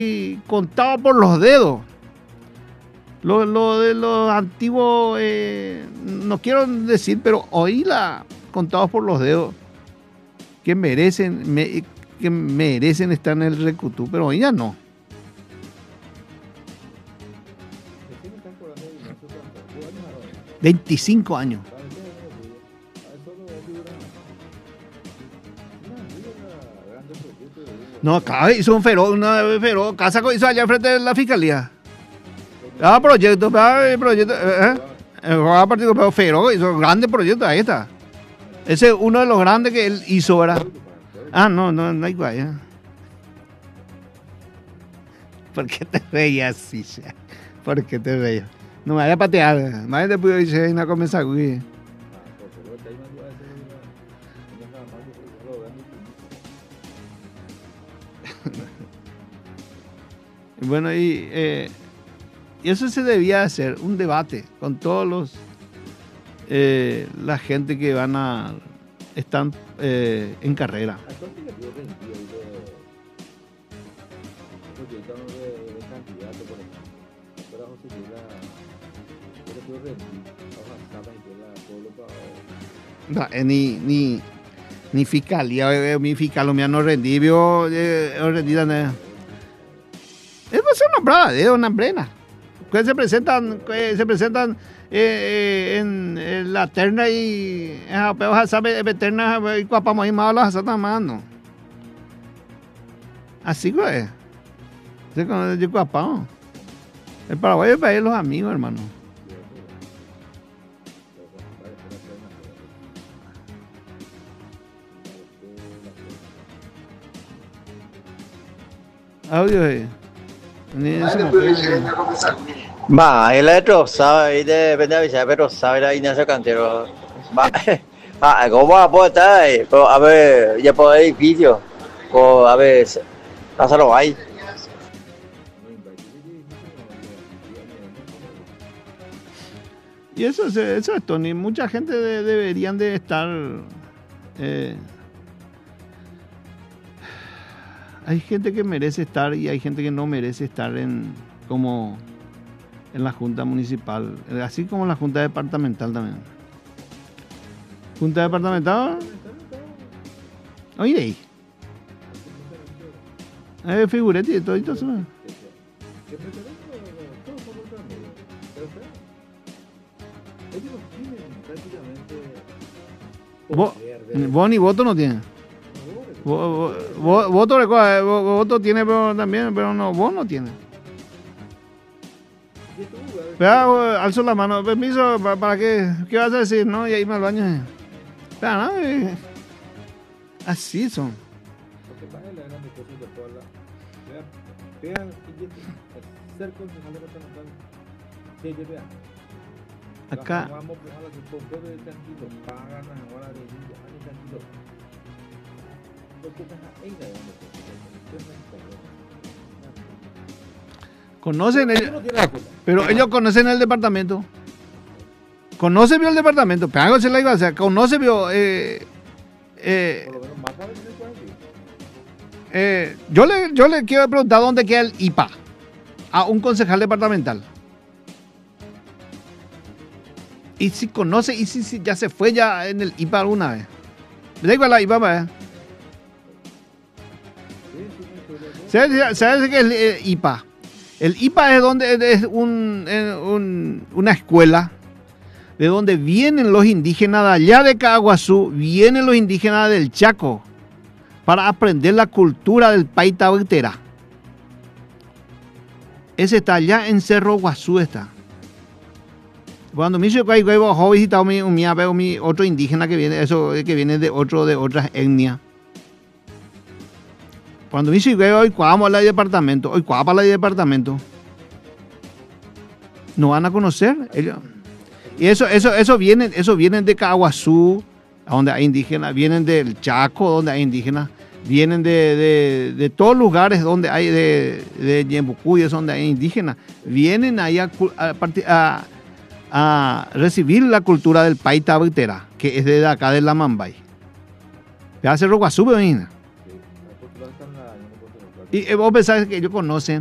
contado por los dedos. Lo de los antiguos, no quiero decir, pero oíla contados por los dedos que merecen estar en el Recutú, pero hoy ya no. ¿25 años? No, acá hizo un feroz, casa hizo allá frente de la fiscalía. Proyecto, pero feroz, hizo grandes proyectos, ahí está. Ese es uno de los grandes que él hizo, ¿verdad? No hay guaya. ¿Por qué te veías así? ¿Por qué te veías? No me vaya a patear, más te puedo decir, una comenzar, güey. Bueno, y eso se debía hacer, un debate con todos la gente que están en carrera. No, ni fiscalía, mi fiscal me no rendí, rendida. Es una brena. Que se presentan en la terna y terna y cuapamos y más las mano. Así que yo cuapamos. El Paraguay es para los amigos, hermano. Audio ahí. Ma, el otro sabe de Benavides, pero sabe la Ignacio Cantero. ¿Cómo va a poder estar? Pero a ver, ya por el edificio. O a ver, pásalo ahí. Y eso es, Tony. Mucha gente deberían de estar. Hay gente que merece estar y hay gente que no merece estar como en la Junta Municipal, así como en la Junta Departamental también. Junta Departamental. Oye, figuretti y todo eso. Vos ni voto no tienes. Voto tiene pero también, pero no, vos no tienes. Vea, alzo la mano, permiso, ¿para qué? ¿Qué vas a decir? No, y ahí me al baño. Vea, no, así son. Acá. Conocen ellos, pero ellos conocen el departamento. Conoce bien el departamento, pero se la iba a hacer. Conoce bien. Yo le quiero preguntar dónde queda el IPA a un concejal departamental. Y si conoce, y si ya se fue ya en el IPA alguna vez. Me da igual la IPA, ¿Sabes qué es el IPA? El IPA es una escuela de donde vienen los indígenas de allá de Caguazú, vienen los indígenas del Chaco para aprender la cultura del Paita Beutera. Ese está allá en Cerro Guazú está. Cuando me hizo que he visitado mi otro indígena que viene de otras etnias. Cuando me hizo que hoy vamos al departamento, no van a conocer ellos. Y eso vienen de Caguazú, donde hay indígenas, vienen del Chaco, donde hay indígenas, vienen de todos lugares donde hay de Ñembucuy, donde hay indígenas, vienen ahí a recibir la cultura del Paita Beutera, que es de acá de la Mambay. Ya hace Roguazú, imagina. Y vos pensás que ellos conocen